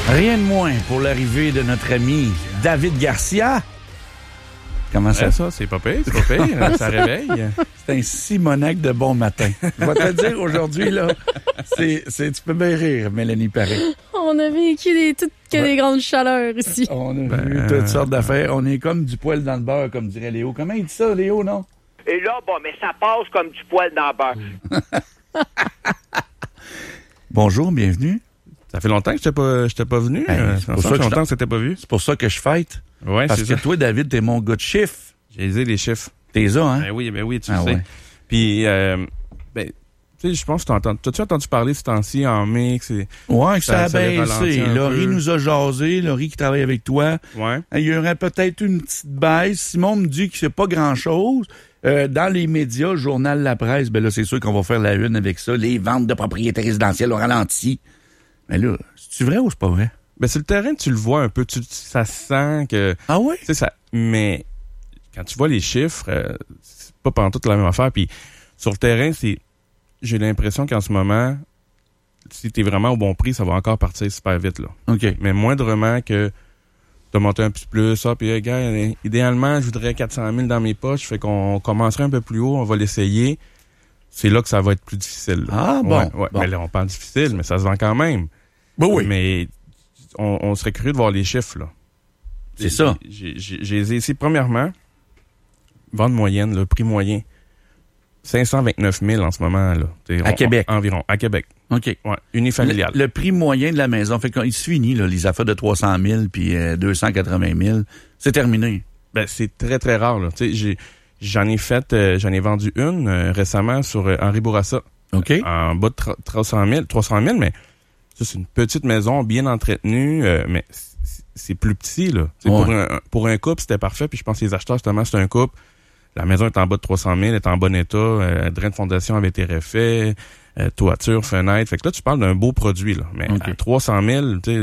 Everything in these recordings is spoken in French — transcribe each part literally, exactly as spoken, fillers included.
Rien de moins pour l'arrivée de notre ami David Garcia. Comment ça? Ouais, ça, c'est pas pire, c'est pas pire. Ça réveille. C'est un Simonac de bon matin. Je vais te dire, aujourd'hui, là, c'est, c'est, tu peux bien rire, Mélanie Paré. On a vécu des, toutes que Ouais. des grandes chaleurs ici. On a Ben, vu toutes sortes d'affaires. On est comme du poil dans le beurre, comme dirait Léo. Comment il dit ça, Léo, non? Et là, bon, mais ça passe comme du poil dans le beurre. Bonjour, bienvenue. Ça fait longtemps que je t'ai pas, je t'ai pas venu. Ben, Euh, c'est ça pour fait ça que je longtemps que c'était pas vu. C'est pour ça que je fête. Ouais, Parce c'est que ça. toi, David, t'es mon gars de chiffres. J'ai dit les chiffres. T'es ça, hein? Ben oui, ben oui, tu Ah le sais. ouais. Puis, euh, ben, tu sais, je pense que t'entends. T'as-tu entendu parler ce temps-ci en mix? Et... Ouais, que ça, Ça- a ça avait baissé. ralenti un Laurie peu. nous a jasé. Laurie qui travaille avec toi. Ouais. Il y aurait peut-être une petite baisse. Simon me dit que c'est pas grand-chose. Euh, dans les médias, le journal La Presse, ben là, c'est sûr qu'on va faire la une avec ça. Les ventes de propriétés résidentielles ont ralenti. Mais là, c'est-tu vrai ou c'est pas vrai? Ben, sur le terrain, tu le vois un peu. Tu, ça sent que. Ah oui? Tu sais, ça. Mais, quand tu vois les chiffres, euh, c'est pas pendant toute la même affaire. Puis, sur le terrain, c'est. J'ai l'impression qu'en ce moment, si t'es vraiment au bon prix, ça va encore partir super vite, là. OK. Mais moindrement que t'as monté un petit peu plus, ah, puis, hey, gars, idéalement, je voudrais quatre cent mille dans mes poches, fait qu'on commencerait un peu plus haut, on va l'essayer. C'est là que ça va être plus difficile, là. Ah bon. Ouais, ouais. Bon. Mais là, on parle difficile, mais ça se vend quand même. Ben oui. Mais on, on serait curieux de voir les chiffres, là. C'est ça. J'ai, j'ai, j'ai essayé, premièrement, vente moyenne, le prix moyen, cinq cent vingt-neuf mille en ce moment, là. T'sais, À on- Québec. on- environ, à Québec. OK. Ouais, unifamilial. Le, le prix moyen de la maison, fait qu'il se finit, là, les affaires de trois cent mille puis euh, deux cent quatre-vingt mille. C'est terminé. Ben, c'est très, très rare, là. Tu sais, j'ai, j'en ai fait, euh, j'en ai vendu une euh, récemment sur euh, Henri Bourassa. OK? En bas de tra- trois cent mille, trois cent mille, mais ça, c'est une petite maison bien entretenue, euh, mais c'est, c'est plus petit, là. Tu sais, Ouais. Pour un, pour un couple, c'était parfait, puis je pense que les acheteurs, justement, c'est un couple. La maison est en bas de trois cent mille, elle est en bon état, euh, drain de fondation avait été refait, euh, toiture, fenêtre. Fait que là, tu parles d'un beau produit, là. Mais OK. à trois cent mille, tu sais,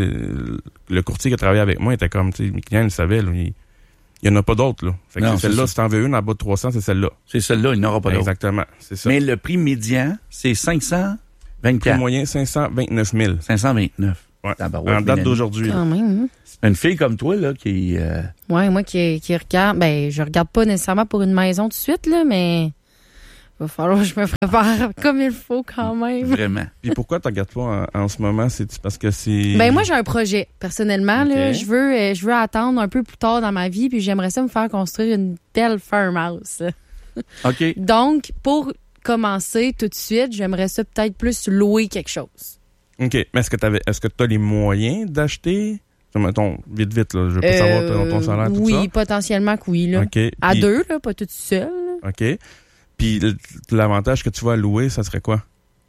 le courtier qui a travaillé avec moi était comme, tu sais, mes clients, ils savaient, là, il il y en a pas d'autres, là. Fait que Non, c'est c'est celle-là, ça. si t'en veux une en bas de trois cents, c'est celle-là. C'est celle-là, il n'aura pas d'autre. Exactement, c'est ça. Mais le prix médian, c'est cinq cent Prix vingt-quatre. moyen, cinq cent vingt-neuf mille. cinq cent vingt-neuf. Ouais. Tabarouette, En date Mélanie. d'aujourd'hui, là. Quand même. Hein? Une fille comme toi, là, qui... Euh, Ouais, moi qui, qui regarde, ben, je regarde pas nécessairement pour une maison tout de suite, là, mais il va falloir que je me prépare comme il faut quand même. vraiment. Puis pourquoi tu regardes pas en, en ce moment? C'est parce que c'est... Ben moi j'ai un projet personnellement là, Ok. je veux euh, je veux attendre un peu plus tard dans ma vie puis j'aimerais ça me faire construire une belle farmhouse. OK. Donc pour commencer tout de suite, j'aimerais ça peut-être plus louer quelque chose. OK. Mais est-ce que tu est-ce que tu as les moyens d'acheter? Mettons, vite, vite, là. Je veux pas savoir ton, ton salaire, tout oui, ça. potentiellement que oui là. OK. À Puis- deux là, pas toute seule. là. OK. Puis l- l'avantage que tu vas louer, ça serait quoi?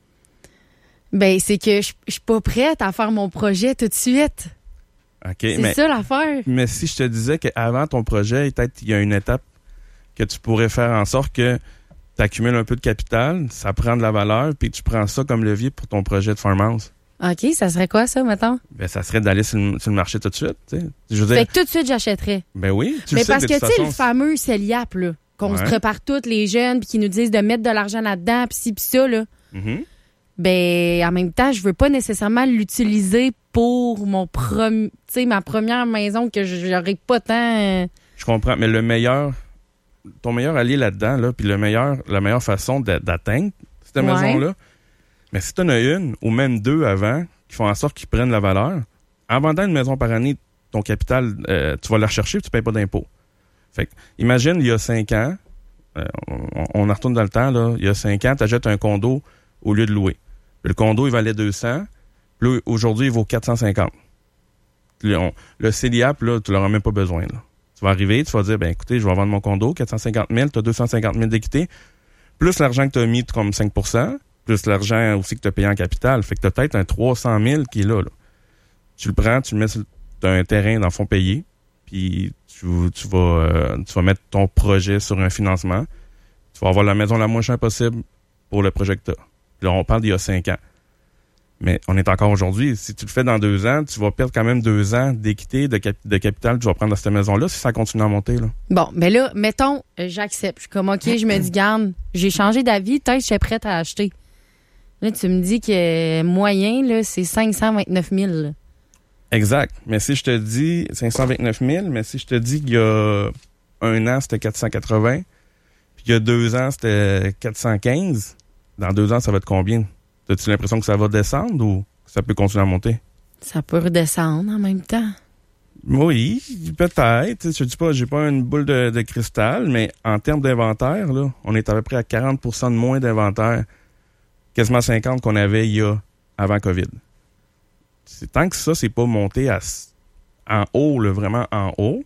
Ben c'est que je je suis pas prête à faire mon projet tout de suite. OK. C'est Mais, ça l'affaire. mais si je te disais qu'avant ton projet, peut-être il y a une étape que tu pourrais faire en sorte que tu accumules un peu de capital, ça prend de la valeur, puis tu prends ça comme levier pour ton projet de farmhouse. OK, ça serait quoi ça mettons? Ben, ça serait d'aller sur le, sur le marché tout de suite, tu sais. Je veux Fait dire, que tout de suite j'achèterais. ben oui, tu Mais le sais, parce de que, toute tu sais, le façon, fameux Celiap, là, qu'on Ouais. se prépare toutes les jeunes, puis qui nous disent de mettre de l'argent là-dedans, puis ci, puis ça, là, Mhm. ben, en même temps, je veux pas nécessairement l'utiliser pour mon prom- tu sais, ma première maison que j'aurais pas tant... euh, Je comprends, mais le meilleur, ton meilleur allié là-dedans, là, puis le meilleur, la meilleure façon d'a- d'atteindre cette Ouais. maison-là, mais si tu en as une ou même deux avant qui font en sorte qu'ils prennent la valeur, en vendant une maison par année, ton capital, euh, tu vas la rechercher et tu ne payes pas d'impôt. Fait que, imagine, il y a cinq ans, euh, on, on en retourne dans le temps, là, il y a cinq ans, tu achètes un condo au lieu de louer. Puis le condo, il valait deux cents, puis là, aujourd'hui, il vaut quatre cent cinquante. Le, on- le Celiap, là, tu n'auras même pas besoin, là. Tu vas arriver, tu vas dire, ben écoutez, je vais vendre mon condo, quatre cent cinquante mille, tu as deux cent cinquante mille d'équité, plus l'argent que tu as mis comme cinq pour cent, plus l'argent aussi que tu as payé en capital. Fait que tu as peut-être un trois cent mille qui est là, là. Tu le prends, tu le mets sur t'as un terrain dans le fond payé, puis tu, tu, vas, euh, tu vas mettre ton projet sur un financement. Tu vas avoir la maison la moins chère possible pour le projet que tu as. Puis là, on parle d'il y a cinq ans. Mais on est encore aujourd'hui. Si tu le fais dans deux ans, tu vas perdre quand même deux ans d'équité, de, cap- de capital que tu vas prendre dans cette maison-là si ça continue à monter, là. Bon, mais là, mettons, euh, j'accepte. Je suis comme, OK, je me dis, garde, j'ai changé d'avis, peut-être que je suis prête à acheter. Là, tu me dis que euh, moyen, là, c'est cinq cent vingt-neuf mille. Exact. Mais si je te dis cinq cent vingt-neuf mille, mais si je te dis qu'il y a un an, c'était quatre cent quatre-vingts, puis il y a deux ans, c'était quatre cent quinze, dans deux ans, ça va être combien? As-tu l'impression que ça va descendre ou que ça peut continuer à monter? Ça peut redescendre en même temps. Oui, peut-être. Je dis pas, j'ai pas une boule de, de cristal, mais en termes d'inventaire, là, on est à peu près à quarante pour cent de moins d'inventaire, quasiment cinquante qu'on avait il y a avant COVID. C'est, tant que ça, c'est pas monté à, en haut, là, vraiment en haut,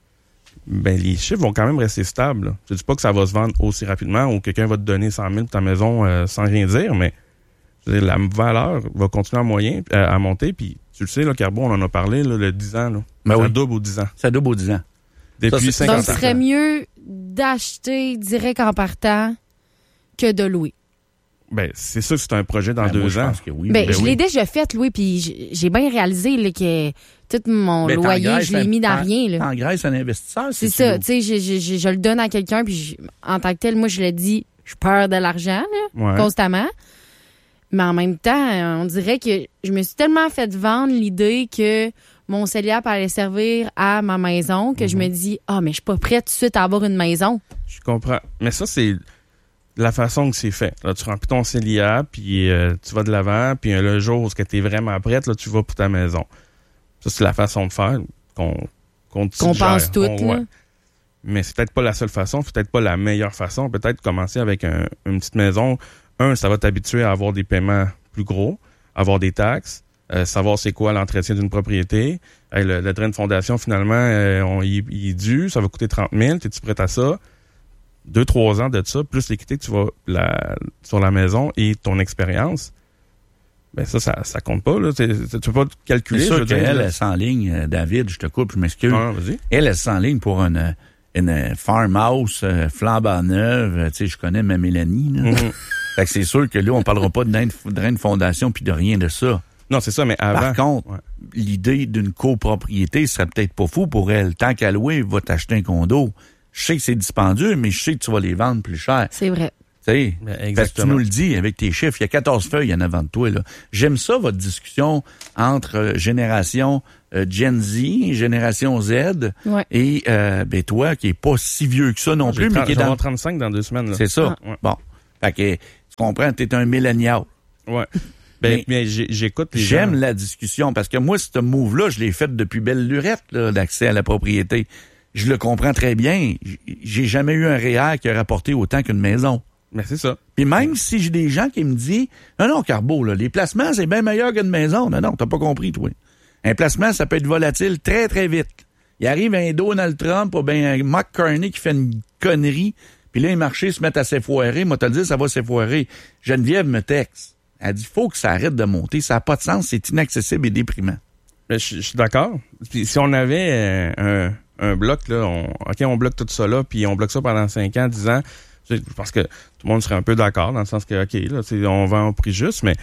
ben les chiffres vont quand même rester stables. Là. Je dis pas que ça va se vendre aussi rapidement ou quelqu'un va te donner cent mille pour ta maison euh, sans rien dire, mais je veux dire, la valeur va continuer à, moyen, euh, à monter, puis tu le sais, là, Carbo, on en a parlé, là, le dix ans. Là. Ben ça oui. double aux dix ans. Ça double aux dix ans. Depuis ça, cinquante ans. Donc, ce serait mieux d'acheter direct en partant que de louer. Ben, c'est sûr que c'est un projet dans Ben, deux moi, je ans. pense que oui. Ben, ben je oui. l'ai déjà fait, Louis, puis j'ai- j'ai bien réalisé là, que tout mon Mais loyer, t'engraisses je l'ai un- mis dans t'en- rien. Là. T'engraisses un investisseur, C'est si ça, tu tu sais, je, je, je, je le donne à quelqu'un, puis je- en tant que tel, moi, je le dis, je perds de l'argent, là, Ouais. constamment. Mais en même temps, on dirait que je me suis tellement fait vendre l'idée que mon célibat allait servir à ma maison que je me dis, ah, mais je suis pas prête tout de suite à avoir une maison. Je comprends. Mais ça, c'est la façon que c'est fait. Là, tu remplis ton C E L I A, puis euh, tu vas de l'avant, puis euh, le jour où tu es vraiment prête, là, tu vas pour ta maison. Ça, c'est la façon de faire qu'on qu'on, Qu'on suggère. pense toutes, On- ouais. là. Mais c'est peut-être pas la seule façon, c'est peut-être pas la meilleure façon. Peut-être commencer avec un- une petite maison. Un, ça va t'habituer à avoir des paiements plus gros, avoir des taxes, euh, savoir c'est quoi l'entretien d'une propriété. Hey, le, le drain de fondation, finalement, euh, on, il, il est dû, ça va coûter trente mille. T'es-tu prêt à ça? Deux, trois ans de ça, plus l'équité que tu vas la, sur la maison et ton expérience. Ben ça, ça, ça compte pas. Là. C'est, c'est, tu peux pas calculer. C'est je sûr veux dire, qu'elle, là. elle s'enligne, euh, David, je te coupe, je m'excuse. Ah, vas-y. Elle, elle s'enligne pour une, une farmhouse euh, flambant neuve. Euh, Tu sais, je connais ma Mélanie. Là. Mhm. Fait que c'est sûr que là, on parlera pas de drain de, drain de fondation puis de rien de ça. Non, c'est ça, mais avant. Par contre, ouais. l'idée d'une copropriété serait peut-être pas fou pour elle. Tant qu'à louer, va t'acheter un condo. Je sais que c'est dispendieux, mais je sais que tu vas les vendre plus cher. C'est vrai. Tu sais, Ben, parce que tu exactement. nous le dis avec tes chiffres, il y a quatorze feuilles en avant de toi. Là. J'aime ça, votre discussion entre euh, génération euh, Gen Z, génération Z, Ouais. et euh, ben toi, qui est pas si vieux que ça non J'ai plus, mais trente- qui est je vais dans... avoir trente-cinq dans deux semaines. Là. C'est ça. Ah. Ouais. Bon. Fait que, tu comprends, t'es un millénial. Ouais. Ben, Mais- mais j'ai- j'écoute les J'aime gens. la discussion parce que moi, ce move-là, je l'ai fait depuis belle lurette, là, d'accès à la propriété. Je le comprends très bien. J- J'ai jamais eu un R E E R qui a rapporté autant qu'une maison. Mais c'est ça. Puis même si j'ai des gens qui me disent « Non, non, Carbo, là, les placements, c'est bien meilleur qu'une maison. » Non, non, t'as pas compris, toi. Un placement, ça peut être volatile très, très vite. Il arrive un Donald Trump ou bien un Mark Carney qui fait une connerie, puis là, les marchés se mettent à s'effoirer. Moi, te le dire, ça va s'effoirer. Geneviève me texte. Elle dit « Faut que ça arrête de monter. Ça n'a pas de sens. C'est inaccessible et déprimant. Ben, je, je suis d'accord. Puis si on avait euh, un, un bloc, là, on, OK, on bloque tout ça là, puis on bloque ça pendant cinq ans, dix ans, je pense que tout le monde serait un peu d'accord, dans le sens que, OK, là, c'est- on vend au prix juste, mais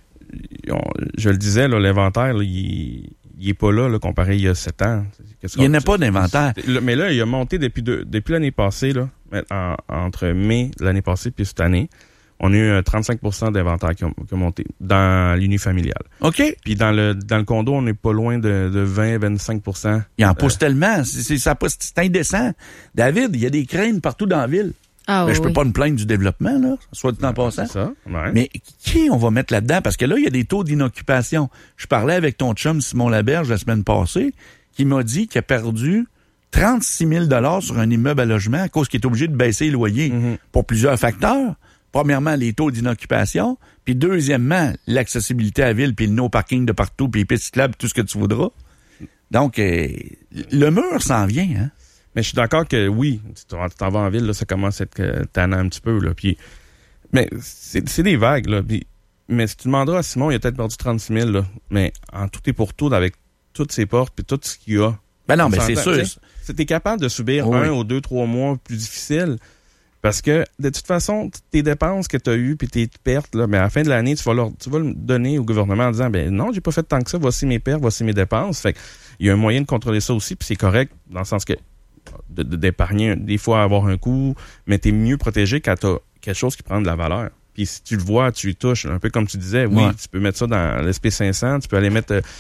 on- je le disais, là, l'inventaire, là, il, il est pas là, là, comparé il y a sept ans. Qu'est-ce Il n'y en a qu'on- pas d'inventaire. Le- Mais là, il a monté depuis, deux- depuis l'année passée, là, en- entre mai de l'année passée puis cette année. On a eu un trente-cinq pour cent d'inventaire qui ont, qui ont monté dans l'unifamilial. OK? Puis dans le dans le condo, on n'est pas loin de, de vingt à vingt-cinq pour cent. Il en pousse tellement. C'est, c'est, ça pousse- c'est indécent. David, il y a des craines partout dans la ville. Ah, Ben, oui, je peux oui. pas me plaindre du développement, là, soit dit en passant. C'est ça, ouais. Mais qui on va mettre là-dedans? Parce que là, il y a des taux d'inoccupation. Je parlais avec ton chum Simon Laberge la semaine passée, qui m'a dit qu'il a perdu trente-six mille dollars sur un immeuble à logement à cause qu'il est obligé de baisser les loyers Mhm. pour plusieurs facteurs. Premièrement, les taux d'inoccupation. Puis deuxièmement, l'accessibilité à la ville, puis le no-parking de partout, puis les pistes cyclables, tout ce que tu voudras. Donc, euh, le mur s'en vient, hein? Mais je suis d'accord que oui, tu t'en tu t'en vas en ville, là, ça commence à être euh, tannant un petit peu. Là, puis, mais c'est c'est des vagues. Là, puis, mais si tu demanderas à Simon, il a peut-être perdu trente-six mille. Là, mais en tout et pour tout, avec toutes ses portes puis tout ce qu'il y a. Ben non, on mais c'est s'entend, sûr. tu sais, c'est- t'es capable de subir Oui. un ou deux, trois mois plus difficiles. Parce que, de toute façon, tes dépenses que tu as eues puis tes pertes, là, mais à la fin de l'année, tu vas leur, tu vas le donner au gouvernement en disant, ben non, j'ai pas fait tant que ça, voici mes pertes, voici mes dépenses. Fait que, il y a un moyen de contrôler ça aussi, puis c'est correct, dans le sens que, de, de- d'épargner, des fois, avoir un coup, mais t'es mieux protégé quand t'as quelque chose qui prend de la valeur. Puis si tu le vois, tu y touches, un peu comme tu disais, oui, Ouais. tu peux mettre ça dans l'S P cinq cents, tu peux aller mettre euh,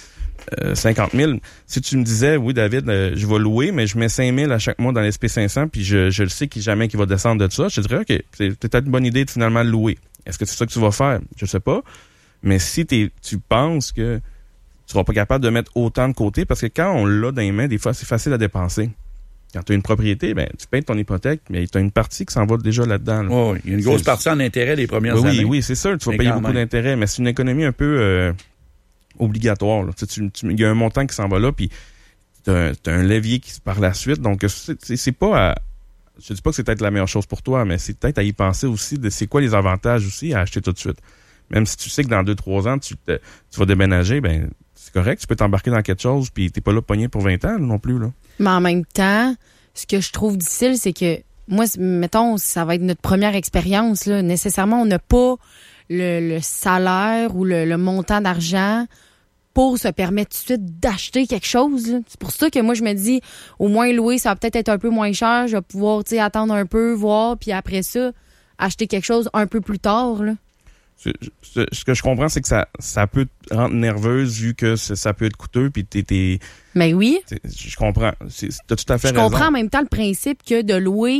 euh, cinquante mille. Si tu me disais, oui, David, euh, je vais louer, mais je mets cinq mille à chaque mois dans l'S P cinq cents, puis je, je le sais qu'il jamais qu'il va descendre de ça, je te dirais, OK, c'est peut-être une bonne idée de finalement le louer. Est-ce que c'est ça que tu vas faire? Je sais pas. Mais si t'es, tu penses que tu seras pas capable de mettre autant de côté, parce que quand on l'a dans les mains, des fois, c'est facile à dépenser. Quand tu as une propriété, ben tu payes ton hypothèque, mais tu as une partie qui s'en va déjà là-dedans. Là. Oh, il y a une grosse c'est, partie en intérêt des premières oui, années. Oui, oui, c'est sûr, tu vas mais payer beaucoup même. d'intérêt, mais c'est une économie un peu euh, obligatoire. Là. Tu, tu, tu, il y a un montant qui s'en va là, puis tu as un levier qui par la suite. Donc, c'est, c'est, c'est pas à... Je dis pas que c'est peut-être la meilleure chose pour toi, mais c'est peut-être à y penser aussi de c'est quoi les avantages aussi à acheter tout de suite. Même si tu sais que dans deux trois ans, tu, te, tu vas déménager, ben c'est correct, tu peux t'embarquer dans quelque chose, puis t'es pas là pogné pour vingt ans non plus. Là. Mais en même temps, ce que je trouve difficile, c'est que moi, mettons, ça va être notre première expérience, là. Nécessairement, on n'a pas le, le salaire ou le, le montant d'argent pour se permettre tout de suite d'acheter quelque chose. Là. C'est pour ça que moi, je me dis, au moins louer, ça va peut-être être un peu moins cher. Je vais pouvoir attendre un peu, voir, puis après ça, acheter quelque chose un peu plus tard. Là. Ce, ce, ce que je comprends, c'est que ça, ça peut te rendre nerveuse vu que ça, ça peut être coûteux. Puis t'es, t'es, Mais oui. T'es, je comprends. C'est, t'as tout à fait je raison. Je comprends en même temps le principe que de louer,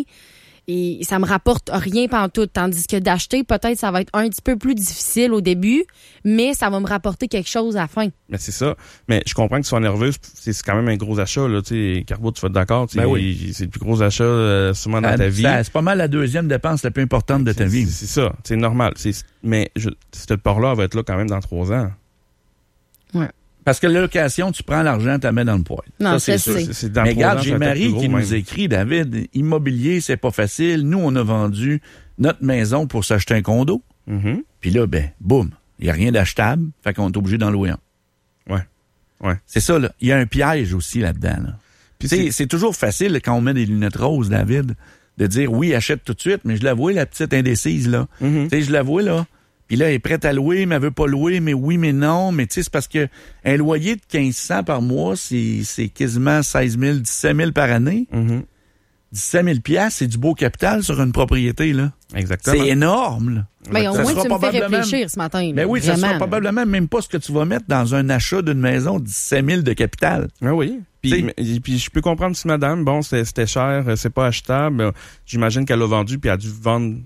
et ça me rapporte rien pantoute. Tandis que d'acheter, peut-être, ça va être un petit peu plus difficile au début, mais ça va me rapporter quelque chose à la fin. Mais c'est ça. Mais je comprends que tu sois nerveuse. C'est, c'est quand même un gros achat, là. Tu sais, Carbo, tu vas être d'accord. Ben oui. C'est le plus gros achat, euh, sûrement dans ça, ta vie. Ça, c'est pas mal la deuxième dépense la plus importante de ta c'est, vie. C'est, c'est ça. C'est normal. C'est, mais je, cette part-là va être là quand même dans trois ans. Ouais. Parce que la location, tu prends l'argent, tu la mets dans le poêle. Non, ça, c'est, c'est, sûr. c'est dans Mais regarde, j'ai Marie gros, qui même. nous écrit, David, immobilier, c'est pas facile. Nous, on a vendu notre maison pour s'acheter un condo. Mm-hmm. Puis là, ben, boum, il n'y a rien d'achetable. Fait qu'on est obligé d'en louer un. Ouais. Ouais. C'est ça, là. Il y a un piège aussi là-dedans. Là. Puis c'est, c'est toujours facile quand on met des lunettes roses, David, de dire oui, achète tout de suite, mais je l'avoue, la petite indécise, là. Mm-hmm. Tu sais, je l'avoue, là. Puis là, elle est prête à louer, mais elle veut pas louer, mais oui, mais non. Mais tu sais, c'est parce que un loyer de quinze cents par mois, c'est, c'est quasiment seize mille, dix-sept mille par année. Mm-hmm. dix-sept mille piastres, c'est du beau capital sur une propriété, là. Exactement. C'est énorme, là. Ben, au Ça moins, sera tu me fais probablement- réfléchir ce matin. Ben oui, ça Vraiment. sera probablement même pas ce que tu vas mettre dans un achat d'une maison, dix-sept mille de capital. Ah oui. Puis, T'sais- mais- puis je peux comprendre si madame, bon, c'était, c'était cher, euh, c'est pas achetable. euh, J'imagine qu'elle l'a vendu puis elle a dû vendre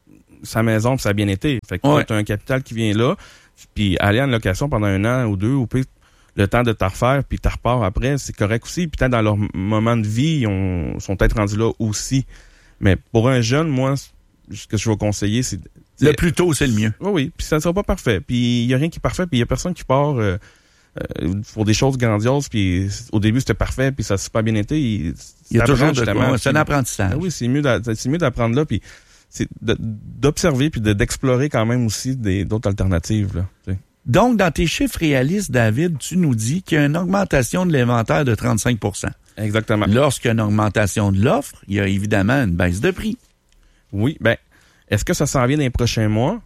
sa maison puis ça a bien été. Fait que Ouais. tu as un capital qui vient là, puis aller en location pendant un an ou deux, ou puis le temps de t'en refaire, puis t'en repars après, c'est correct aussi. Puis peut-être dans leur m- moment de vie, ils ont, sont peut-être rendus là aussi. Mais pour un jeune, moi, ce que je vais conseiller, c'est... Le plus tôt, c'est le mieux. Oui, oui. Puis ça ne sera pas parfait. Puis il n'y a rien qui est parfait. Puis il n'y a personne qui part euh, euh, pour des choses grandioses. Puis au début, c'était parfait. Puis ça s'est pas bien été. Il, Il y a toujours de justement, quoi. C'est un puis- apprentissage. Ah oui, c'est mieux, d'a- c'est mieux d'apprendre là. Puis c'est de- d'observer puis de, d'explorer quand même aussi des, d'autres alternatives. Là, tu sais. Donc, dans tes chiffres réalistes, David, tu nous dis qu'il y a une augmentation de l'inventaire de trente-cinq pour cent. Exactement. Lorsqu'il y a une augmentation de l'offre, il y a évidemment une baisse de prix. Oui, ben, est-ce que ça s'en vient dans les prochains mois?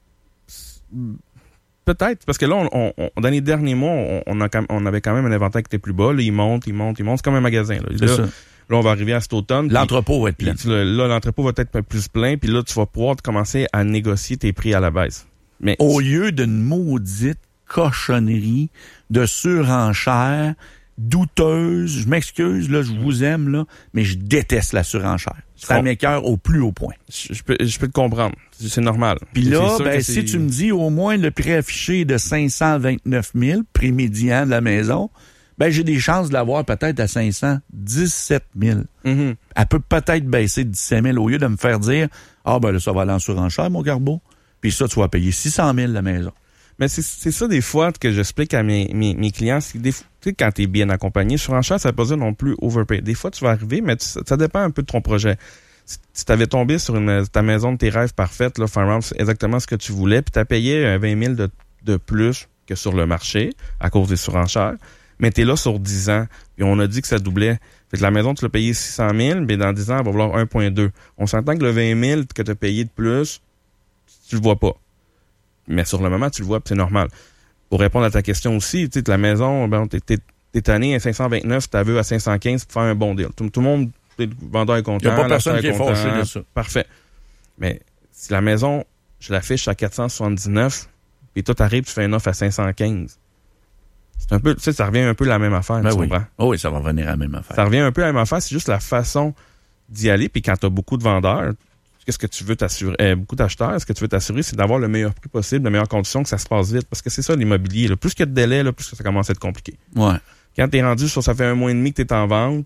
Peut-être, parce que là, on, on, on- dans les derniers mois, on, on, a quand- on avait quand même un inventaire qui était plus bas. Là, il monte, il monte, il monte. C'est comme un magasin. Là, C'est là, ça. là, on va arriver à cet automne. puis- L'entrepôt va être plein. puis tu- là, l'entrepôt va être plus plein. Puis là, tu vas pouvoir commencer à négocier tes prix à la baisse. Mais Au lieu d'une maudite cochonnerie de surenchère douteuse, je m'excuse, là, je vous aime, là, mais je déteste la surenchère. Ça Bon. m'écoeure au plus haut point. je, je peux, je peux te comprendre. C'est normal. Puis C'est là, sûr ben, que si c'est- tu me dis au moins le prix affiché de cinq cent vingt-neuf mille, prix médian de la maison, ben j'ai des chances de l'avoir peut-être à cinq cent dix-sept mille. Mhm. Elle peut peut-être baisser de dix-sept mille au lieu de me faire dire « Ah, ben là, ça va aller en surenchère, mon Carbo. Puis ça, tu vas payer six cent mille la maison. Mais c'est, c'est ça des fois que j'explique à mes, mes, mes clients. C'est que des fois, tu sais, quand t'es bien accompagné, surenchère, ça veut pas dire non plus overpay. Des fois, tu vas arriver, mais tu- ça dépend un peu de ton projet. Si, si t'avais tombé sur une, ta maison de tes rêves parfaite, là, Farmhouse, c'est exactement ce que tu voulais, puis t'as payé un vingt mille de, de plus que sur le marché à cause des surenchères, mais t'es là sur dix ans, puis on a dit que ça doublait. Fait que la maison, tu l'as payé six cent mille, mais dans dix ans, elle va valoir un virgule deux. On s'entend que le vingt mille que t'as payé de plus, tu le vois pas. Mais sur le moment, tu le vois, puis c'est normal. Pour répondre à ta question aussi, tu sais, la maison, ben, t'es, t'es, t'es tanné à cinq cent vingt-neuf, t'as vu à cinq cent quinze pour faire un bon deal. Tout, tout le monde, le vendeur est content. Il n'y a pas personne l'acheteur qui est content. fâché de ça. Parfait. Mais si la maison, je l'affiche à quatre cent soixante-dix-neuf, puis toi, t'arrives, tu fais une offre à cinq cent quinze, C'est un peu, tu sais, ça revient un peu à la même affaire, Ben tu oui. comprends? Oh oui, ça va revenir à la même affaire. Ça revient un peu à la même affaire, c'est juste la façon d'y aller. Puis quand tu as beaucoup de vendeurs, qu'est-ce que tu veux t'assurer, euh, beaucoup d'acheteurs, ce que tu veux t'assurer, c'est d'avoir le meilleur prix possible, les meilleures conditions, que ça se passe vite. Parce que c'est ça, l'immobilier. Là. Plus qu'il y a de délai, là, plus que ça commence à être compliqué. Ouais. Quand t'es rendu sur ça fait un mois et demi que t'es en vente,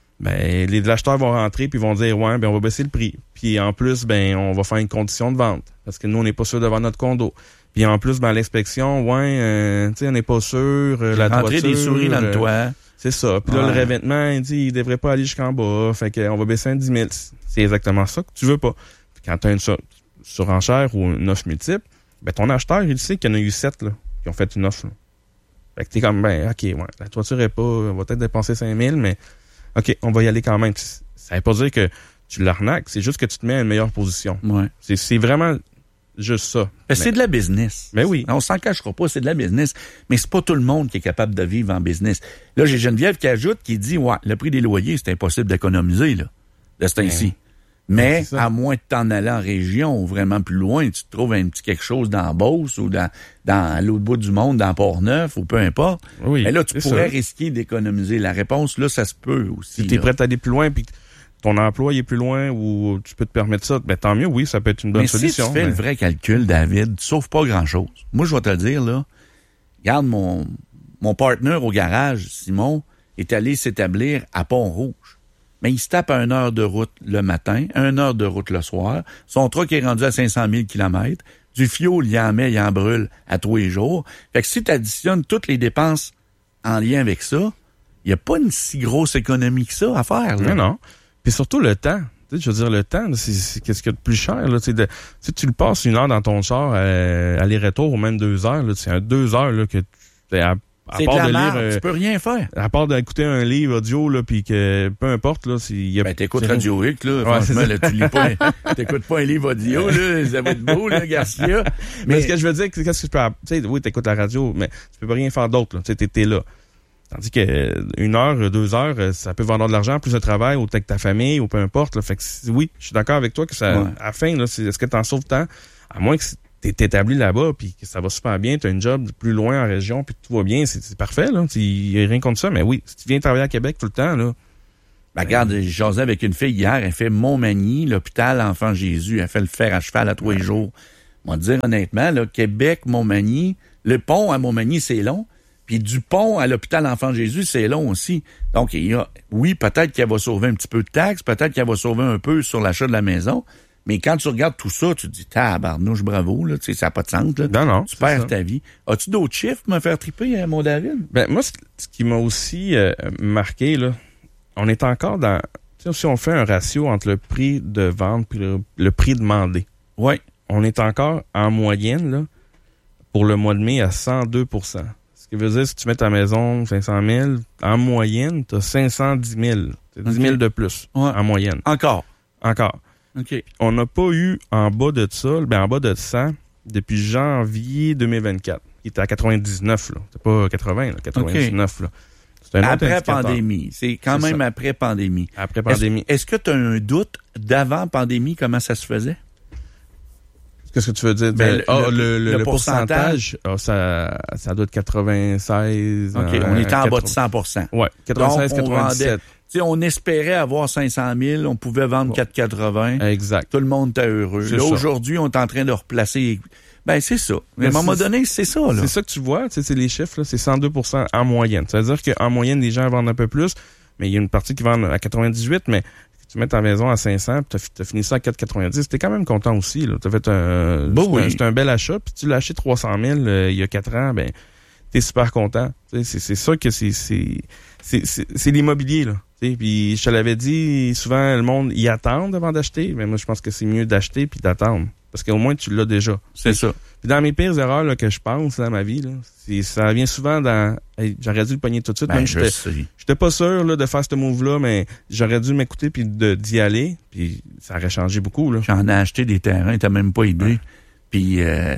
ben, les acheteurs vont rentrer puis vont dire, ouais, ben, on va baisser le prix. Puis en plus, ben, on va faire une condition de vente. Parce que nous, on n'est pas sûr de vendre notre condo. Puis en plus, ben, l'inspection, ouais, euh, tu sais, on n'est pas sûr, euh, la Rentrer toiture. des souris dans le euh, toit. C'est ça. Puis là, Ouais. le revêtement, il dit, il devrait pas aller jusqu'en bas. Fait qu'on va baisser un dix mille. C'est exactement ça que tu veux pas. Puis quand t'as une sur- surenchère ou une offre multiple, ben, ton acheteur, il sait qu'il y en a eu sept, là, qui ont fait une offre, là. Fait que t'es comme, ben, OK, ouais, la toiture est pas, on va peut-être dépenser cinq mille, mais OK, on va y aller quand même. Ça veut pas dire que tu l'arnaques, c'est juste que tu te mets à une meilleure position. Ouais. C'est, c'est vraiment juste ça. Ben, Mais- c'est de la business. Ben oui. On s'en cachera pas, c'est de la business. Mais c'est pas tout le monde qui est capable de vivre en business. Là, j'ai Geneviève qui ajoute, qui dit, ouais, le prix des loyers, c'est impossible d'économiser, là, de ce temps-ci. Mais, c'est ça. à moins de t'en aller en région ou vraiment plus loin, tu te trouves un petit quelque chose dans Beauce ou dans, dans l'autre bout du monde, dans Port-Neuf ou peu importe. Oui, Et là, tu c'est pourrais ça. risquer d'économiser. La réponse, là, ça se peut aussi. Si t'es là. prêt à aller plus loin puis que ton emploi il est plus loin ou tu peux te permettre ça, ben tant mieux, oui, ça peut être une bonne Mais solution. si tu fais mais- le vrai calcul, David, tu sauves pas grand-chose. Moi, je vais te le dire, là. Regarde, mon, mon partenaire au garage, Simon, est allé s'établir à Pont-Rouge. Mais il se tape à une heure de route le matin, une heure de route le soir. Son truck est rendu à cinq cent mille kilomètres. Du fioul, il en met, il en brûle à tous les jours. Fait que si tu additionnes toutes les dépenses en lien avec ça, il n'y a pas une si grosse économie que ça à faire. Là. Non, non. Puis surtout le temps. Tu sais, je veux dire, le temps, là, c'est, c'est qu'est-ce qu'il y a de plus cher. Là, tu sais, de- tu sais, tu le passes une heure dans ton char, euh, aller-retour, ou même deux heures. Là, c'est un deux heures là, que tu, à, à C'est de part la de lire, merde, euh, tu peux rien faire. à part d'écouter un livre audio, là, puis que peu importe, là, s'il y a. Ben, t'écoutes c'est- Radio X, là. Ouais, franchement, c'est là, tu lis pas, t'écoutes pas un livre audio, là. Ça va être beau, là, Garcia. Mais, Mais, ce que je veux dire, c'est qu'est-ce que tu peux. Tu sais, oui, t'écoutes la radio, mais tu peux pas rien faire d'autre, là. Tu sais, t'es, t'es là. Tandis que euh, une heure, deux heures, euh, ça peut valoir de l'argent, plus de travail, ou avec ta famille, ou peu importe. Là. Fait que c'est- oui, je suis d'accord avec toi que ça, Ouais. à la fin, là, c'est, est-ce que t'en sauves tant? À moins que t'es établi là-bas, puis que ça va super bien, t'as une job plus loin en région, puis tout va bien, c'est, c'est parfait, là. Il y a rien contre ça, mais oui, si tu viens travailler à Québec tout le temps, là. ben, regarde, j'ai jasé avec une fille hier, elle fait Montmagny, l'hôpital Enfant Jésus, elle fait le fer à cheval à tous les jours. On va te dire honnêtement, là, Québec, Montmagny, le pont à Montmagny, c'est long. Puis du pont à l'hôpital Enfant Jésus, c'est long aussi. Donc, il y a, oui, peut-être qu'elle va sauver un petit peu de taxes, peut-être qu'elle va sauver un peu sur l'achat de la maison. Mais quand tu regardes tout ça, tu te dis, tabarnouche, bravo, là, tu sais, ça n'a pas de sens, là. Non, non. Tu c'est perds ça. ta vie. As-tu d'autres chiffres pour me faire triper, hein, mon David? Ben, moi, ce ce qui m'a aussi euh, marqué, là, on est encore dans. Tu sais, si on fait un ratio entre le prix de vente et le, le prix demandé, Oui. on est encore en moyenne, là, pour le mois de mai, à cent deux pour cent. Ce qui veut dire, si tu mets ta maison cinq cent mille, en moyenne, tu as cinq cent dix mille. C'est dix mille de plus, Ouais. en moyenne. Encore. Encore. OK. On n'a pas eu en bas de ça, ben en bas de cent, depuis janvier deux mille vingt-quatre. Il était à quatre-vingt-dix-neuf, là. C'est pas quatre-vingts, là, quatre-vingt-dix-neuf, là. C'est un autre Après indicateur. pandémie. C'est quand C'est même ça. après pandémie. Après pandémie. Est-ce, est-ce que tu as un doute d'avant pandémie, comment ça se faisait? Qu'est-ce que tu veux dire? Ben, Ben, ah, le- le, le, le le pourcentage, ah, ça, ça doit être quatre-vingt-seize. OK, euh, on était en bas de quatre-vingts. cent pour cent. Ouais, quatre-vingt-seize, Donc, on quatre-vingt-dix-sept. vendait- Tu sais, on espérait avoir cinq cent mille, on pouvait vendre Bon. quatre cent quatre-vingts. Exact. Tout le monde était heureux. C'est Là, ça. aujourd'hui, on est en train de replacer. Ben, c'est ça. Mais à un Mais moment c'est- donné, c'est ça, là. C'est ça que tu vois, tu sais, c'est les chiffres, là, c'est cent deux pour cent en moyenne. Ça veut dire qu'en moyenne, les gens vendent un peu plus, mais il y a une partie qui vend à quatre-vingt-dix-huit, mais si tu mets ta maison à cinq cents, puis t'as, t'as fini ça à quatre cent quatre-vingt-dix, t'es quand même content aussi, là. T'as fait un, Bah c'est oui. un, c'est un bel achat, puis tu l'as acheté trois cent mille euh, il y a quatre ans, ben, t'es super content. Tu sais, c'est, c'est ça que c'est, c'est, c'est, c'est, c'est l'immobilier, là. Tu sais, puis je te l'avais dit, souvent, le monde y attend avant d'acheter, mais moi, je pense que c'est mieux d'acheter puis d'attendre. Parce qu'au moins, tu l'as déjà. C'est ça. Puis dans mes pires erreurs là, que je pense dans ma vie, là, c'est, ça vient souvent dans hey, j'aurais dû le pogner tout de suite. Ben, même je j'étais, sais. j'étais pas sûr là, de faire ce move-là, mais j'aurais dû m'écouter puis de, d'y aller. Puis ça aurait changé beaucoup. Là. J'en ai acheté des terrains, t'as même pas idée. Ouais. Puis, euh,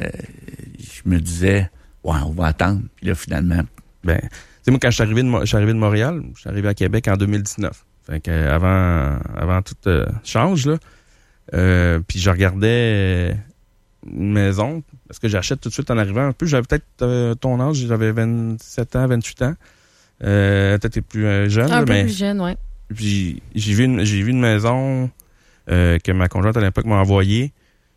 je me disais, ouais, on va attendre. Puis là, finalement, Ben, tu sais, moi, quand je suis arrivé de, Mo- je suis arrivé de Montréal, je suis arrivé à Québec en deux mille dix-neuf. Fait que euh, avant, avant tout euh, change, là. Euh, puis je regardais une maison, parce que j'achète tout de suite en arrivant. Un peu, j'avais peut-être euh, ton âge, j'avais vingt-sept ans, vingt-huit ans. Euh, peut-être t'es plus euh, jeune. Un là, peu mais plus jeune, ouais. Puis j'ai vu une, j'ai vu une maison euh, que ma conjointe à l'époque m'a envoyée.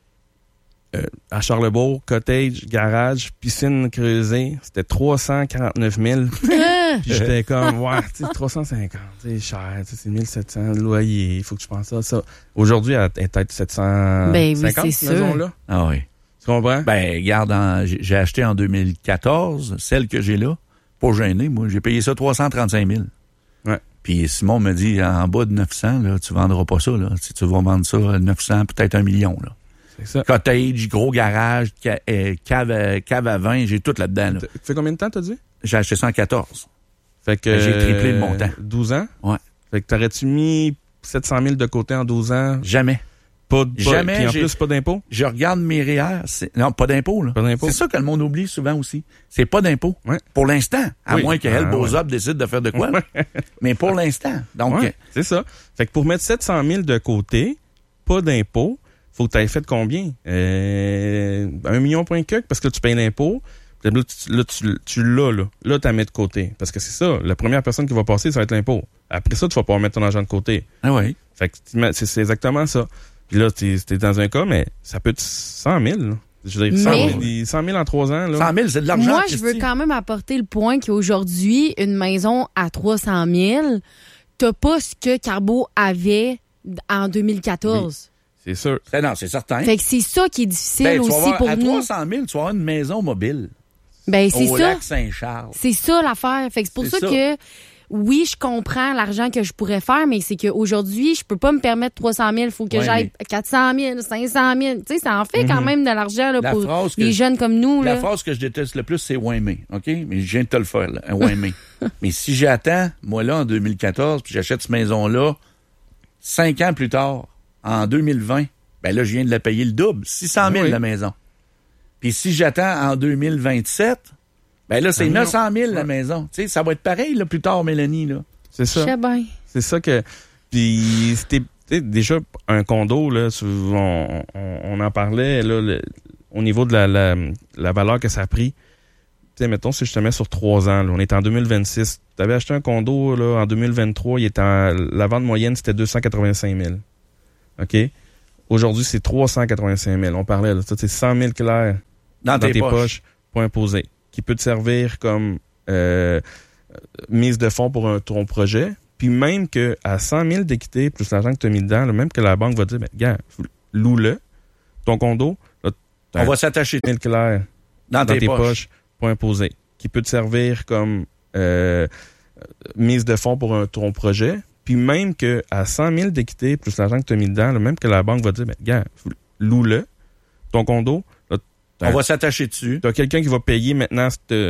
Euh, à Charlebourg, cottage, garage, piscine creusée. C'était trois cent quarante-neuf mille. Puis j'étais comme, ouais, tu sais, trois cent cinquante, c'est cher, c'est mille sept cents de loyer, il faut que je pense à ça. Aujourd'hui, elle est peut-être sept cent cinquante, ben oui, c'est cette maison-là. Ah oui. Tu comprends? Ben, regarde, en- j'ai j'ai acheté en deux mille quatorze, celle que j'ai là, pas gêné, moi, j'ai payé ça trois cent trente-cinq mille. Ouais. Puis Simon me dit, en bas de neuf cents, là, tu vendras pas ça, là. Si tu vas vendre ça à neuf cents, peut-être un million, là. C'est ça. Cottage, gros garage, ca- euh, cave, à- cave à vin, j'ai tout là-dedans, là. Tu fais combien de temps, t'as dit? J'ai acheté ça en quatorze. Fait que. J'ai triplé le montant. douze ans? Ouais. Fait que t'aurais-tu mis sept cent mille de côté en douze ans? Jamais. Pas de, Jamais, Puis en j'ai- plus, pas d'impôt? Je regarde mes R E E R, c'est, non, pas d'impôt, là. Pas d'impôt. C'est ça que le monde oublie souvent aussi. C'est pas d'impôt. Ouais. Pour l'instant. À Oui. moins qu'elle, Ah, Bozop, décide de faire de quoi. là. Mais pour l'instant. Donc, Ouais, c'est ça. Fait que pour mettre sept cent mille de côté, pas d'impôt, faut que tu aies fait combien? Euh, un million point que, parce que tu payes l'impôt. Puis Là, tu, là, tu, tu l'as, là. Là, tu la mets de côté. Parce que c'est ça. La première personne qui va passer, ça va être l'impôt. Après ça, tu vas pouvoir mettre ton argent de côté. ah oui. Fait que tu mets- c'est, c'est exactement ça. Puis là, t'es, t'es dans un cas, mais ça peut être cent mille, là. Je veux dire, cent Mais- mille, cent mille en trois ans, là. cent mille, c'est de l'argent. Moi, je Christy. veux quand même apporter le point qu'aujourd'hui, une maison à trois cent mille, t'as pas ce que Carbo avait en deux mille quatorze. C'est sûr. Ben non, c'est certain. Fait que c'est ça qui est difficile Ben, tu vas aussi avoir- pour à nous. trois cent mille, tu vas avoir une maison mobile. Ben, c'est au ça. lac Saint-Charles. C'est ça l'affaire. Fait que c'est pour C'est ça, ça. que oui, je comprends l'argent que je pourrais faire, mais c'est qu'aujourd'hui, je peux pas me permettre trois cent mille. Il faut que Ouais, j'aille quatre cent mille, cinq cent mille. Tu sais, ça en fait quand même de l'argent là, La pour phrase que les je- jeunes comme nous. La Là. phrase que je déteste le plus, c'est Wayme, OK? Mais je viens de te le faire, là, un Wayme. Mais si j'attends, moi, là, en deux mille quatorze, puis j'achète cette maison-là, cinq ans plus tard, en deux mille vingt, ben là, je viens de la payer le double, six cent mille Oui. la maison. Puis si j'attends en deux mille vingt-sept, ben là, c'est Un million. neuf cent mille la Ouais. maison. Tu sais, ça va être pareil, là, plus tard, Mélanie, là. C'est Je ça. sais bien. C'est ça que. Puis c'était tu sais, déjà un condo, là, sur- on, on, on en parlait là, le- au niveau de la, la, la valeur que ça a pris. Tu sais, mettons, si je te mets sur trois ans, là, on est en deux mille vingt-six. Tu avais acheté un condo là, en deux mille vingt-trois, il était en- la vente moyenne, c'était deux cent quatre-vingt-cinq mille. OK? Aujourd'hui, c'est trois cent quatre-vingt-cinq mille. On parlait, là, ça, c'est cent mille clairs Dans, dans tes, poches. pour imposer, qui peut te servir comme euh, mise de fonds pour un, ton projet. Puis même que à cent mille d'équité, plus l'argent que tu as mis dedans, là, même que la banque va dire, ben, gars, loue-le, ton condo, là, t'as On va s'attacher mille clairs dans, dans tes, tes poches. poches pour imposer, qui peut te servir comme euh, mise de fonds pour un, ton projet. Puis même que à cent mille d'équité, plus l'argent que tu as mis dedans, là, même que la banque va dire, ben, gars, loue-le, ton condo, là, On va s'attacher dessus. tu as quelqu'un qui va payer maintenant cette,